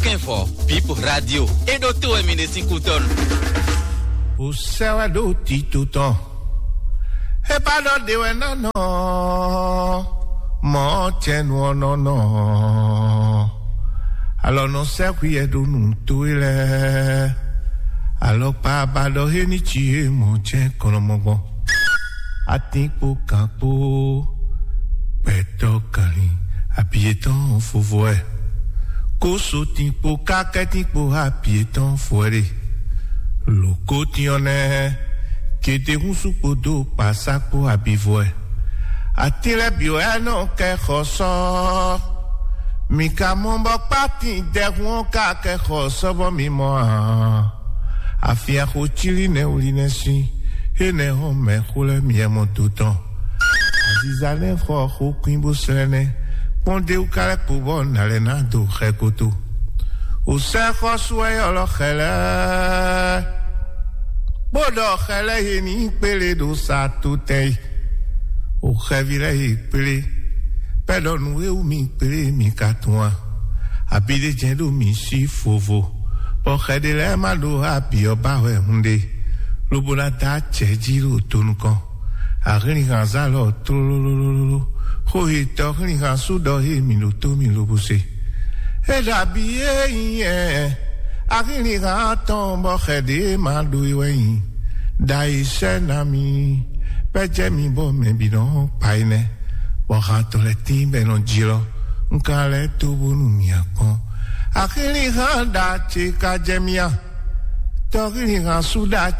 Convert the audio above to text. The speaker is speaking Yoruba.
Kenfo, Pipo Radio. E do tu e mine sinkuton. O céu é do Tituton. E para de no. Morte no. Alors non sei qui è do non tuile. Alors pa bado henichi mo che konomogo. Atipo capo. Peto kali. A piéton fouvoie. Koso tipo kaka tipo a piéton fuere. Lo cotione. Che te un supodo passa po a bivoie. Atire bioeno che khoso. Mi kamombo pati de wonka ke khoso mi mo. Afia khochili ne ulinesi. Ene ho me khule mi mo tuton. Azizale fo khokimbo selene. Ponde u kale kubo nalena do khekoto. O se khoswe yolo khele. Bodo khele yeni pele do sa tutei. O khevire pele. Pero não eu me pele mi katwa. Abide jendo mi si fovo. Porque de lema do happy obawe hunde. Lubula ta chejiro tunko. Agni ganzalo trolololo. Hoi tokni gansu do he minuto mi lubuse. E da bie ye. Agni gaton bo khede madu wen. Dai senami. Peje mi bo me bidon paine. Wakato le timbe non giro, un cale tubu numia con. Akili handa chika jemia, tokili ha suda